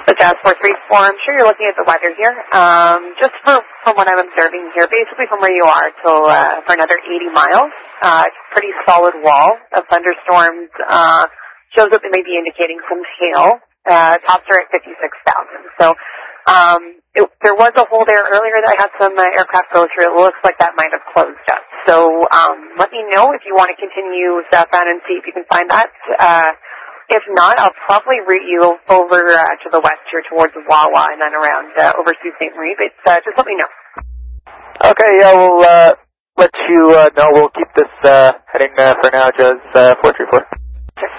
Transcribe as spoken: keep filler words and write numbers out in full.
So Jazz four three four, I'm sure you're looking at the weather here. Um, just for, from what I'm observing here, basically from where you are till uh, for another eighty miles, uh, pretty solid wall of thunderstorms. Uh, shows that they may be indicating some hail. Uh, tops are at fifty-six thousand. So um, it, there was a hole there earlier that I had some uh, aircraft go through. It looks like that might have closed up. So um, let me know if you want to continue southbound and see if you can find that. Uh, If not, I'll probably route you over uh, to the west here towards Wawa and then around uh, over Sault Ste. Marie, but uh, just let me know. Okay, yeah, we'll uh, let you uh, know. We'll keep this uh, heading uh, for now, Jazz uh, four three four.